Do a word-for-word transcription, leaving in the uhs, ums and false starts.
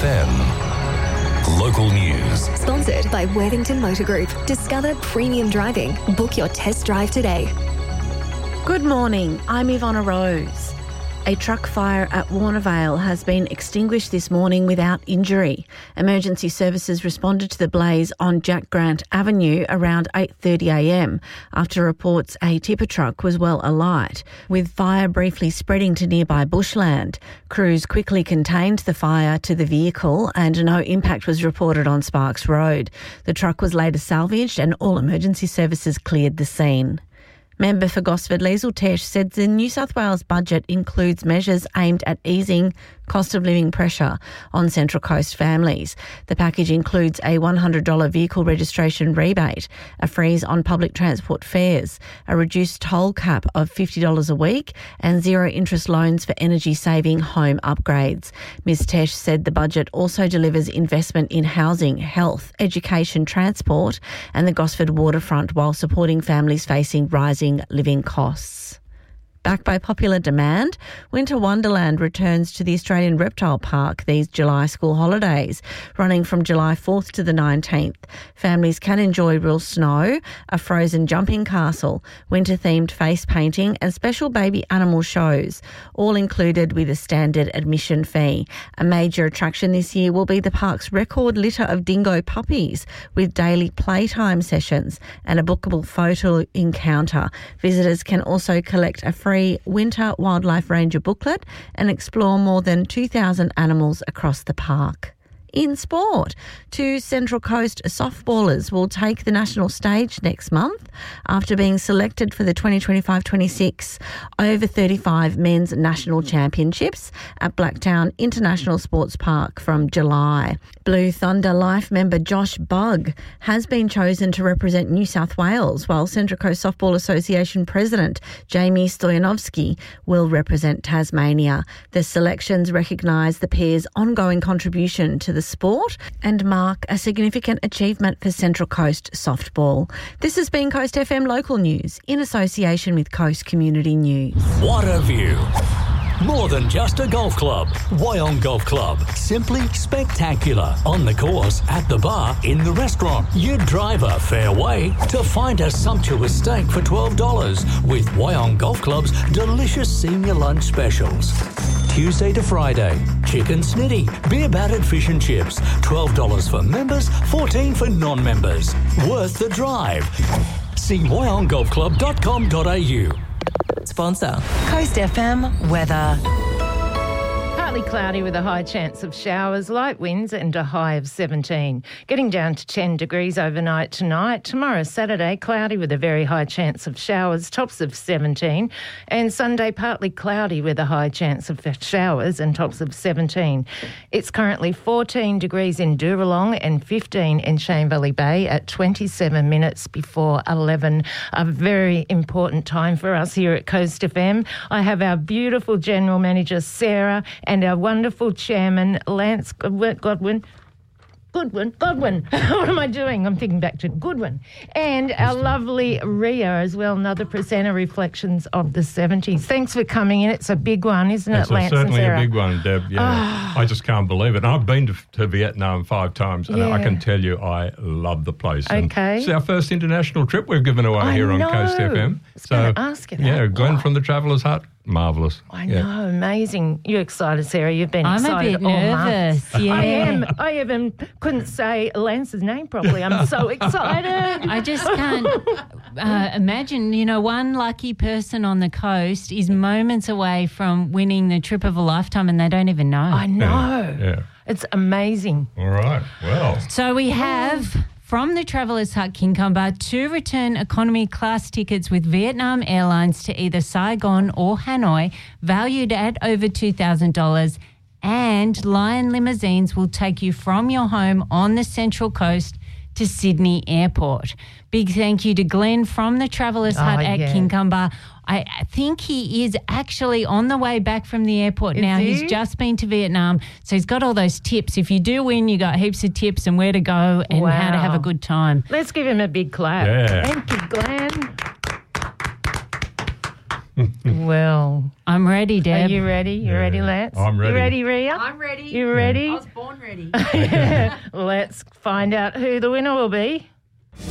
F M. Local news. Sponsored by Worthington Motor Group. Discover premium driving. Book your test drive today. Good morning, I'm Ivonna Rose. A truck fire at Warnervale has been extinguished this morning without injury. Emergency services responded to the blaze on Jack Grant Avenue around eight thirty a m after reports a tipper truck was well alight, with fire briefly spreading to nearby bushland. Crews quickly contained the fire to the vehicle and no impact was reported on Sparks Road. The truck was later salvaged and all emergency services cleared the scene. Member for Gosford Liesl Tesh said the New South Wales budget includes measures aimed at easing cost of living pressure on Central Coast families. The package includes a one hundred dollars vehicle registration rebate, a freeze on public transport fares, a reduced toll cap of fifty dollars a week and zero interest loans for energy-saving home upgrades. Miz Tesh said the budget also delivers investment in housing, health, education, transport and the Gosford waterfront while supporting families facing rising living costs. Backed by popular demand, Winter Wonderland returns to the Australian Reptile Park these July school holidays, running from July fourth to the nineteenth. Families can enjoy real snow, a frozen jumping castle, winter-themed face painting and special baby animal shows, all included with a standard admission fee. A major attraction this year will be the park's record litter of dingo puppies, with daily playtime sessions and a bookable photo encounter. Visitors can also collect a free free Winter Wildlife Ranger booklet and explore more than two thousand animals across the park. In sport, two Central Coast softballers will take the national stage next month after being selected for the twenty twenty-five twenty-six over thirty-five Men's National Championships at Blacktown International Sports Park from July. Blue Thunder Life member Josh Bugg has been chosen to represent New South Wales, while Central Coast Softball Association President Jamie Stoyanovsky will represent Tasmania. The selections recognise the pair's ongoing contribution to the sport and mark a significant achievement for Central Coast softball. This has been Coast F M Local News in association with Coast Community News. What a view. More than just a golf club. Wyong Golf Club. Simply spectacular. On the course, at the bar, in the restaurant. You drive a fair way to find a sumptuous steak for twelve dollars with Wyong Golf Club's delicious senior lunch specials. Tuesday to Friday, chicken snitty, beer battered fish and chips. twelve dollars for members, fourteen dollars for non-members. Worth the drive. See wyong golf club dot com dot a u. Sponsor, Coast F M weather. Partly cloudy with a high chance of showers, light winds and a high of seventeen. Getting down to ten degrees overnight tonight. Tomorrow, Saturday, cloudy with a very high chance of showers, tops of seventeen. And Sunday, partly cloudy with a high chance of showers and tops of seventeen. It's currently fourteen degrees in Dooralong and fifteen in Shane Valley Bay at twenty-seven minutes before eleven. A very important time for us here at Coast F M. I have our beautiful General Manager, Sarah, and our wonderful chairman, Lance Godwin. Goodwin, Godwin. What am I doing? I'm thinking back to Goodwin. And our lovely Ria as well, another presenter, Reflections of the seventies. Thanks for coming in. It's a big one, isn't it's it, Lance It's certainly and Sarah? a big one, Deb. Yeah, oh. I just can't believe it. And I've been to, to Vietnam five times, and yeah. I can tell you I love the place. Okay. And it's our first international trip we've given away I here know. on Coast F M. I was going to ask you that. Yeah, Glenn oh. from the Traveller's Hut. Marvellous. I yeah. know, amazing. You're excited, Sarah. You've been I'm excited a bit all nervous. month. Yeah. I am. I even couldn't say Lance's name properly. I'm so excited. I just can't uh, imagine, you know, one lucky person on the coast is moments away from winning the trip of a lifetime and they don't even know. I know. Yeah. yeah. It's amazing. All right. Well. So we have from the Traveller's Hut Kincumber two return economy class tickets with Vietnam Airlines to either Saigon or Hanoi, valued at over two thousand dollars, and Lion Limousines will take you from your home on the Central Coast to Sydney Airport. Big thank you to Glenn from the Traveller's Oh, Hut at yeah. Kincumber. I I think he is actually on the way back from the airport Is now. he? He's just been to Vietnam, so he's got all those tips. If you do win, you got heaps of tips and where to go and how to have Wow. a good time. Let's give him a big clap. Yeah. Thank you, Glenn. Well, I'm ready, Deb. are you ready? You Yeah, ready, Lance? I'm ready. You ready, Rhea? I'm ready. You ready? I was born ready. Let's find out who the winner will be.